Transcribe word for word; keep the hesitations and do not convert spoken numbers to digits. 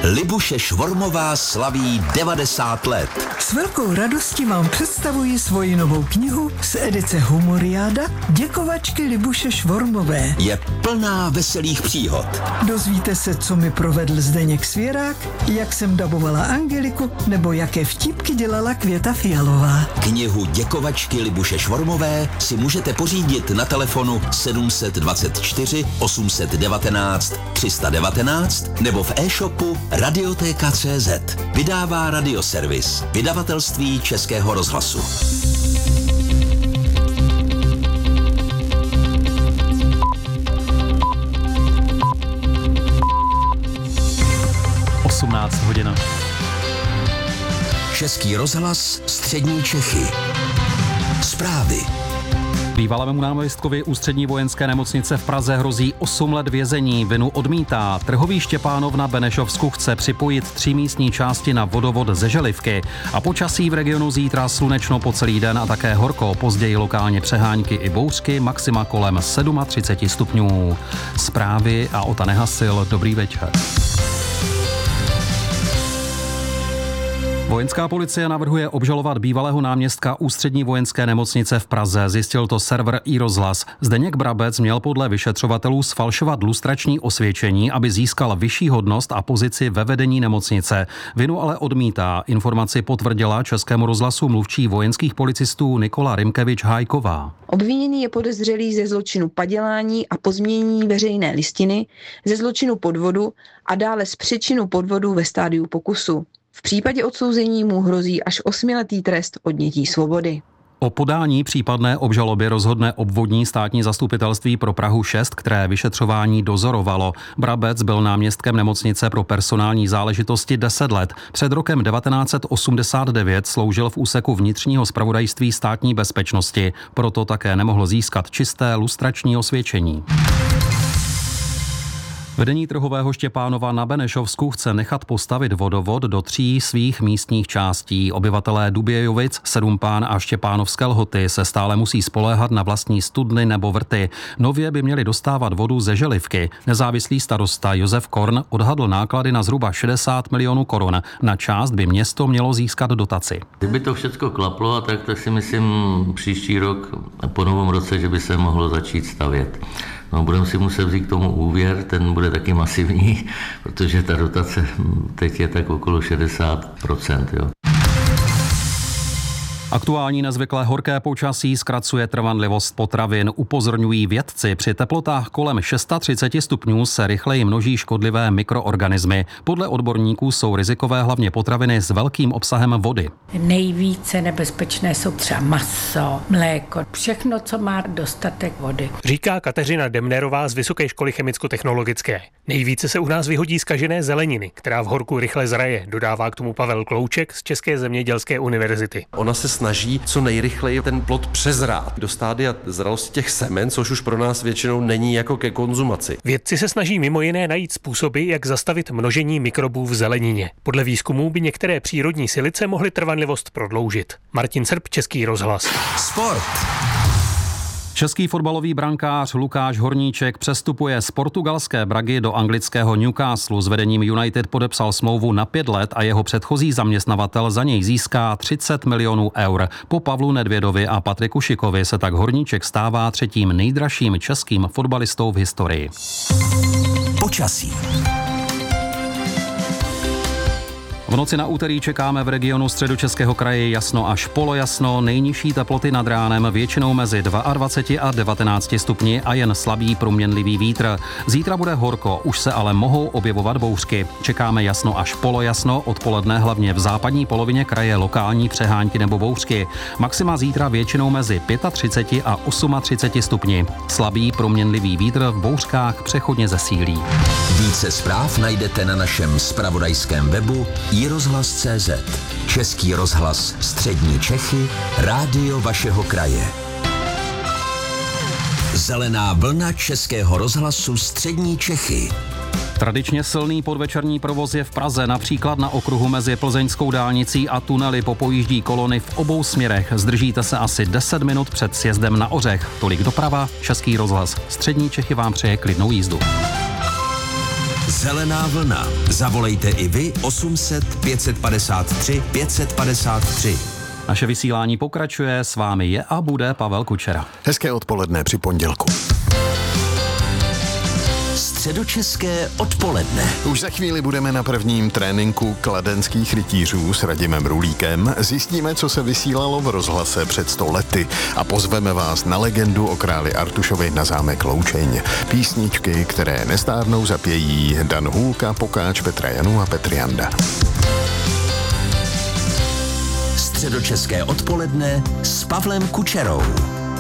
Libuše Švormová slaví devadesát let. S velkou radostí vám představuji svoji novou knihu z edice Humoriáda Děkovačky Libuše Švormové. Je plná veselých příhod. Dozvíte se, co mi provedl Zdeněk Svěrák, jak jsem dabovala Angeliku, nebo jaké vtipky dělala Květa Fialová. Knihu Děkovačky Libuše Švormové si můžete pořídit na telefonu sedm dvacet čtyři osm devatenáct tři sta devatenáct nebo v e-shopu Radiotéka tečka cé zet. Vydává Radioservis, vydavatelství Českého rozhlasu. osmnáct hodin. Český rozhlas, střední Čechy. Zprávy. Bývalému náměstkovi Ústřední vojenské nemocnice v Praze hrozí osm let vězení. Vinu odmítá. Trhový Štěpánov na Benešovsku chce připojit tři místní části na vodovod ze Želivky. A počasí v regionu zítra slunečno po celý den a také horko. Později lokálně přehánky i bouřky, maxima kolem třicet sedm stupňů. Zprávy a Ota Nehasil. Dobrý večer. Vojenská policie navrhuje obžalovat bývalého náměstka Ústřední vojenské nemocnice v Praze, zjistil to server iRozhlas. Zdeněk Brabec měl podle vyšetřovatelů sfalšovat lustrační osvědčení, aby získal vyšší hodnost a pozici ve vedení nemocnice. Vinu ale odmítá. Informaci potvrdila Českému rozhlasu mluvčí vojenských policistů Nikola Rymkevič-Hájková. Obviněný je podezřelý ze zločinu padělání a pozměnění veřejné listiny, ze zločinu podvodu a dále z přečinu podvodu ve stádiu pokusu. V případě odsouzení mu hrozí až osmiletý trest odnětí svobody. O podání případné obžaloby rozhodne obvodní státní zastupitelství pro Prahu šest, které vyšetřování dozorovalo. Brabec byl náměstkem nemocnice pro personální záležitosti deset let. Před rokem devatenáct set osmdesát devět sloužil v úseku vnitřního zpravodajství státní bezpečnosti, proto také nemohl získat čisté lustrační osvědčení. Vedení Trhového Štěpánova na Benešovsku chce nechat postavit vodovod do tří svých místních částí. Obyvatelé Dubějovic, Sedumpán a Štěpánovské Lhoty se stále musí spoléhat na vlastní studny nebo vrty. Nově by měli dostávat vodu ze Želivky. Nezávislý starosta Josef Korn odhadl náklady na zhruba šedesát milionů korun. Na část by město mělo získat dotaci. Kdyby to všechno klaplo, tak, tak si myslím příští rok, po novém roce, že by se mohlo začít stavět. No, budeme si muset vzít k tomu úvěr, ten bude taky masivní, protože ta dotace teď je tak okolo šedesát procent. Jo. Aktuální nezvyklé horké počasí zkracuje trvanlivost potravin. Upozorňují vědci, při teplotách kolem třicet šest stupňů se rychleji množí škodlivé mikroorganismy. Podle odborníků jsou rizikové hlavně potraviny s velkým obsahem vody. Nejvíce nebezpečné jsou třeba maso, mléko, všechno, co má dostatek vody. Říká Kateřina Demnerová z Vysoké školy chemicko-technologické. Nejvíce se u nás vyhodí zkažené zeleniny, která v horku rychle zraje, dodává k tomu Pavel Klouček z České zemědělské univerzity. Ona se snaží co nejrychleji ten plod přezrát do stádia zralosti těch semen, což už pro nás většinou není jako ke konzumaci. Vědci se snaží mimo jiné najít způsoby, jak zastavit množení mikrobů v zelenině. Podle výzkumů by některé přírodní silice mohly trvanlivost prodloužit. Martin Srb, Český rozhlas. Sport. Český fotbalový brankář Lukáš Horníček přestupuje z portugalské Bragy do anglického Newcastle. S vedením United podepsal smlouvu na pět let a jeho předchozí zaměstnavatel za něj získá třicet milionů eur. Po Pavlu Nedvědovi a Patriku Šikovi se tak Horníček stává třetím nejdražším českým fotbalistou v historii. Počasí. V noci na úterý čekáme v regionu Středočeského kraje jasno až polojasno, nejnižší teploty nad ránem většinou mezi dvacet dva a devatenáct stupni a jen slabý průměrný vítr. Zítra bude horko, už se ale mohou objevovat bouřky. Čekáme jasno až polojasno, odpoledne hlavně v západní polovině kraje lokální přehánky nebo bouřky. Maxima zítra většinou mezi třicet pět a třicet osm stupni. Slabý průměrný vítr v bouřkách přechodně zesílí. Více zpráv najdete na našem zpravodajském webu iRozhlas tečka cé zet. Český rozhlas střední Čechy, rádio vašeho kraje. Zelená vlna Českého rozhlasu střední Čechy. Tradičně silný podvečerní provoz je v Praze, například na okruhu mezi Plzeňskou dálnicí a tunely popojíždí kolony v obou směrech. Zdržíte se asi deset minut před sjezdem na Ořech. Tolik doprava, Český rozhlas střední Čechy vám přeje klidnou jízdu. Zelená vlna. Zavolejte i vy osm set pět padesát tři pět padesát tři. Naše vysílání pokračuje, s vámi je a bude Pavel Kučera. Hezké odpoledne při pondělku. Středočeské odpoledne. Už za chvíli budeme na prvním tréninku kladenských rytířů s Radimem Rulíkem. Zjistíme, co se vysílalo v rozhlase před sto lety a pozveme vás na legendu o králi Artušovi na zámek Loučeň. Písničky, které nestárnou, zapějí Dan Hůlka, Pokáč, Petra Janu a Petr Janda. Středočeské odpoledne s Pavlem Kučerou.